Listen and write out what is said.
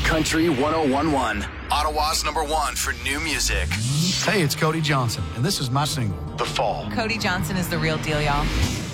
Country 1011. Ottawa's #1 for new music. Hey, it's Cody Johnson, and this is my single, The Fall. Cody Johnson is the real deal, y'all.